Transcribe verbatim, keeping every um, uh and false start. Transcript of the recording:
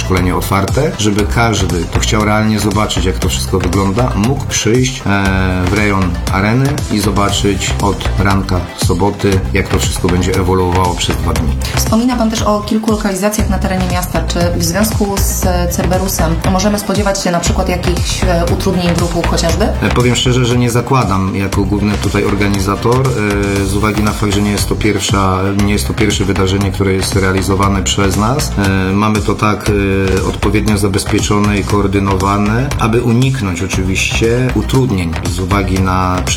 szkolenie otwarte, żeby każdy, kto chciał realnie zobaczyć, jak to wszystko wygląda, mógł przyjść e, w rejon areny i zobaczyć od ranka soboty, jak to wszystko będzie ewoluowało przez dwa dni. Wspomina Pan też o kilku lokalizacjach na terenie miasta. Czy w związku z Cerberusem możemy spodziewać się na przykład jakichś utrudnień w ruchu chociażby? E, powiem szczerze, że nie zakładam jako główny tutaj organizator, e, z uwagi na fakt, że nie jest to pierwsza, nie jest to pierwsze wydarzenie, które jest realizowane przez nas. E, mamy to tak e, odpowiednio zabezpieczone i koordynowane, aby uniknąć oczywiście utrudnień z uwagi na